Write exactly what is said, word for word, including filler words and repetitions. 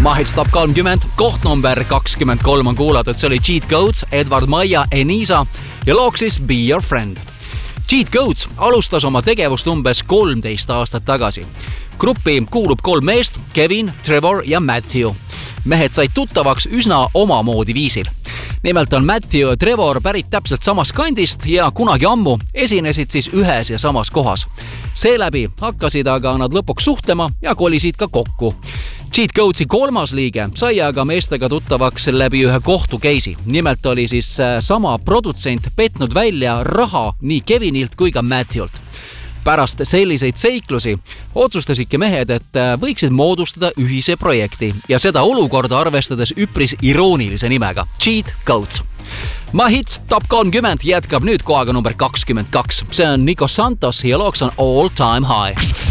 Mahits top kolmkümmend, koht number kakskümmend kolm on kuulatud, see oli Cheat Codes, Edward Maia, Enisa ja looksis Be Your Friend. Cheat Codes alustas oma tegevust umbes kolmteist aastat tagasi. Gruppi kuulub kolm meest, Kevin, Trevor ja Matthew. Mehed said tuttavaks üsna omamoodi viisil. Nimelt on Matthew ja Trevor pärit täpselt samast kandist ja kunagi ammu esinesid siis ühes ja samas kohas. Seeläbi hakkasid aga nad lõpuks suhtlema ja kolisid ka kokku. Cheat Codesi kolmas liige sai aga meestega tuttavaks läbi ühe kohtukeisi. Nimelt oli siis sama produtsent petnud välja raha nii Kevinilt kui ka Matthewlt. Pärast selliseid seiklusi otsustasidki mehed, et võiksid moodustada ühise projekti ja seda olukorda arvestades üpris iroonilise nimega Cheat Codes. Mahits top kolmkümmend jätkab nüüd kohaga number kakskümmend kaks. See on Nico Santos ja looks on All Time High.